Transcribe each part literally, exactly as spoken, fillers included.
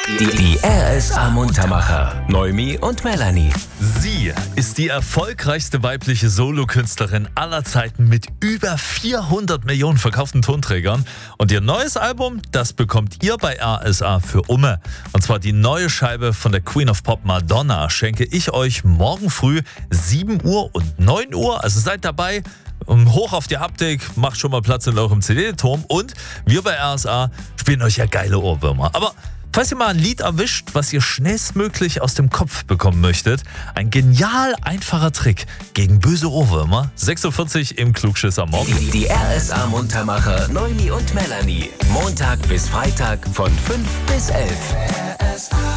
Die, die R S A Muntermacher. Noemi und Melanie. Sie ist die erfolgreichste weibliche Solokünstlerin aller Zeiten mit über vierhundert Millionen verkauften Tonträgern. Und ihr neues Album, das bekommt ihr bei R S A für Umme. Und zwar die neue Scheibe von der Queen of Pop Madonna schenke ich euch morgen früh sieben Uhr und neun Uhr. Also seid dabei. Hoch auf die Haptik, macht schon mal Platz in eurem C D-Turm. Und wir bei R S A spielen euch ja geile Ohrwürmer. Aber falls ihr mal ein Lied erwischt, was ihr schnellstmöglich aus dem Kopf bekommen möchtet, ein genial einfacher Trick gegen böse Ohrwürmer. sechs Uhr vierzig im Klugschisser Morgen. Die, die R S A Muntermacher Noemi und Melanie. Montag bis Freitag von fünf bis elf. R S A.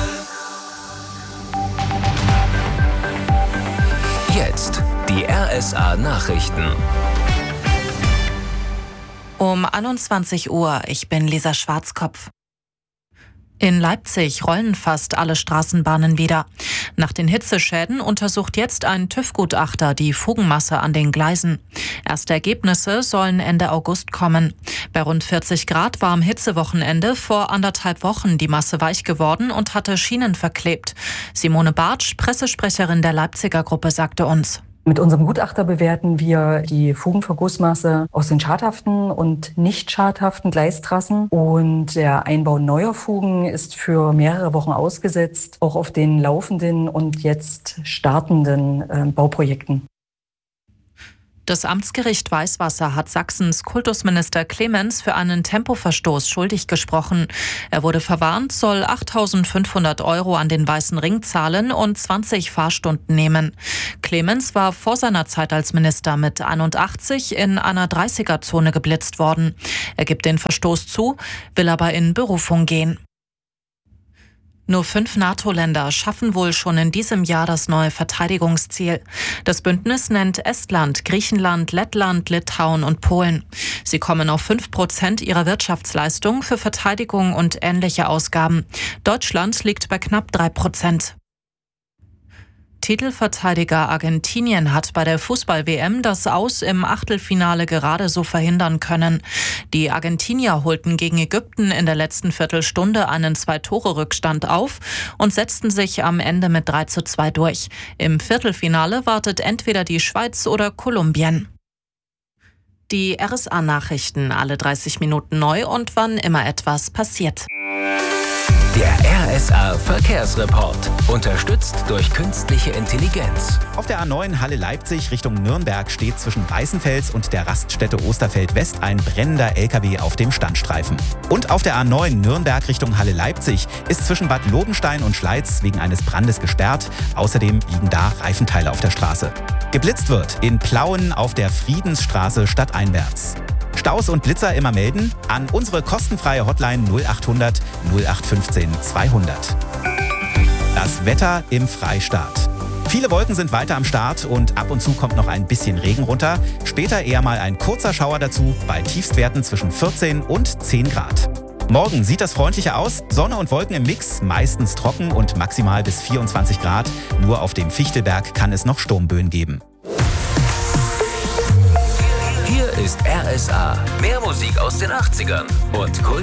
Jetzt die R S A Nachrichten. Um einundzwanzig Uhr, ich bin Lisa Schwarzkopf. In Leipzig rollen fast alle Straßenbahnen wieder. Nach den Hitzeschäden untersucht jetzt ein TÜV-Gutachter die Fugenmasse an den Gleisen. Erste Ergebnisse sollen Ende August kommen. Bei rund vierzig Grad war am Hitzewochenende vor anderthalb Wochen die Masse weich geworden und hatte Schienen verklebt. Simone Bartsch, Pressesprecherin der Leipziger Gruppe, sagte uns: Mit unserem Gutachter bewerten wir die Fugenvergussmasse aus den schadhaften und nicht schadhaften Gleistrassen. Und der Einbau neuer Fugen ist für mehrere Wochen ausgesetzt, auch auf den laufenden und jetzt startenden äh, Bauprojekten. Das Amtsgericht Weißwasser hat Sachsens Kultusminister Clemens für einen Tempoverstoß schuldig gesprochen. Er wurde verwarnt, soll achttausendfünfhundert Euro an den Weißen Ring zahlen und zwanzig Fahrstunden nehmen. Clemens war vor seiner Zeit als Minister mit einundachtzig in einer dreißiger-Zone geblitzt worden. Er gibt den Verstoß zu, will aber in Berufung gehen. Nur fünf NATO-Länder schaffen wohl schon in diesem Jahr das neue Verteidigungsziel. Das Bündnis nennt Estland, Griechenland, Lettland, Litauen und Polen. Sie kommen auf fünf Prozent ihrer Wirtschaftsleistung für Verteidigung und ähnliche Ausgaben. Deutschland liegt bei knapp drei Prozent. Titelverteidiger Argentinien hat bei der Fußball-W M das Aus im Achtelfinale gerade so verhindern können. Die Argentinier holten gegen Ägypten in der letzten Viertelstunde einen Zwei-Tore-Rückstand auf und setzten sich am Ende mit drei zu zwei durch. Im Viertelfinale wartet entweder die Schweiz oder Kolumbien. Die R S A-Nachrichten alle dreißig Minuten neu und wann immer etwas passiert. Der R S A Verkehrsreport. Unterstützt durch künstliche Intelligenz. Auf der A neun Halle Leipzig Richtung Nürnberg steht zwischen Weißenfels und der Raststätte Osterfeld West ein brennender L K W auf dem Standstreifen. Und auf der A neun Nürnberg Richtung Halle Leipzig ist zwischen Bad Lobenstein und Schleiz wegen eines Brandes gesperrt. Außerdem liegen da Reifenteile auf der Straße. Geblitzt wird in Plauen auf der Friedensstraße stadteinwärts. Staus und Blitzer immer melden an unsere kostenfreie Hotline null achthundert null acht fünfzehn zweihundert. Das Wetter im Freistaat. Viele Wolken sind weiter am Start und ab und zu kommt noch ein bisschen Regen runter. Später eher mal ein kurzer Schauer dazu bei Tiefstwerten zwischen vierzehn und zehn Grad. Morgen sieht das freundlicher aus. Sonne und Wolken im Mix, meistens trocken und maximal bis vierundzwanzig Grad. Nur auf dem Fichtelberg kann es noch Sturmböen geben. Hier ist R S A. Mehr Musik aus den achtzigern und Kult.